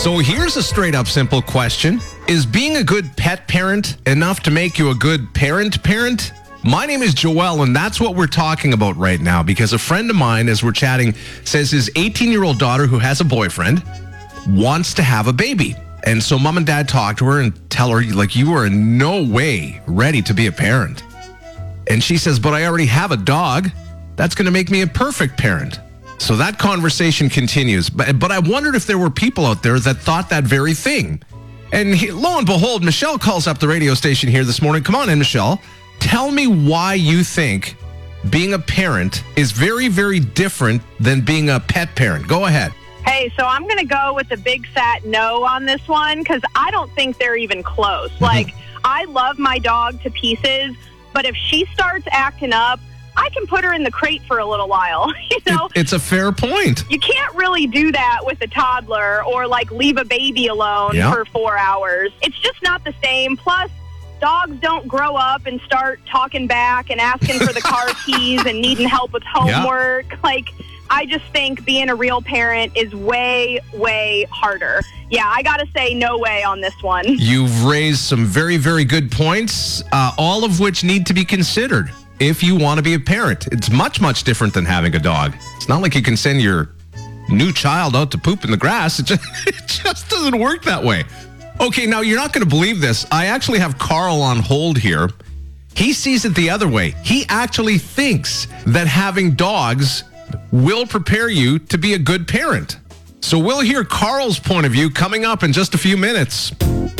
So here's a straight up simple question. Is being a good pet parent enough to make you a good parent? My name is Joel, and that's what we're talking about right now, because a friend of mine, as we're chatting, says his 18-year-old daughter, who has a boyfriend, wants to have a baby. And so mom and dad talk to her and tell her, like, you are in no way ready to be a parent. And she says, but I already have a dog. That's going to make me a perfect parent. So that conversation continues. But I wondered if there were people out there that thought that very thing. And lo and behold, Michelle calls up the radio station here this morning. Come on in, Michelle. Tell me why you think being a parent is very, very different than being a pet parent. Go ahead. Hey, so I'm going to go with a big fat no on this one because I don't think they're even close. Like, I love my dog to pieces, but if she starts acting up, I can put her in the crate for a little while, you know? It's a fair point. You can't really do that with a toddler or, like, leave a baby alone for 4 hours. It's just not the same. Plus, dogs don't grow up and start talking back and asking for the car keys and needing help with homework. Yeah. Like, I just think being a real parent is way, way harder. Yeah, I got to say no way on this one. You've raised some very, very good points, all of which need to be considered if you want to be a parent. It's much, much different than having a dog. It's not like you can send your new child out to poop in the grass. It just doesn't work that way. Okay, now you're not going to believe this. I actually have Carl on hold here. He sees it the other way. He actually thinks that having dogs will prepare you to be a good parent. So we'll hear Carl's point of view coming up in just a few minutes.